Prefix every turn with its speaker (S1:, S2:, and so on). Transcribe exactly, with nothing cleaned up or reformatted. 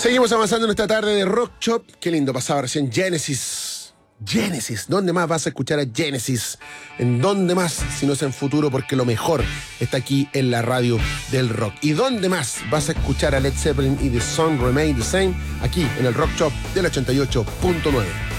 S1: Seguimos avanzando en esta tarde de Rock Shop. Qué lindo pasaba recién Genesis. Genesis. ¿Dónde más vas a escuchar a Genesis? ¿En dónde más si no es en futuro? Porque lo mejor está aquí en la radio del rock. ¿Y dónde más vas a escuchar a Led Zeppelin y The Song Remain the Same? Aquí en el Rock Shop del ochenta y ocho punto nueve.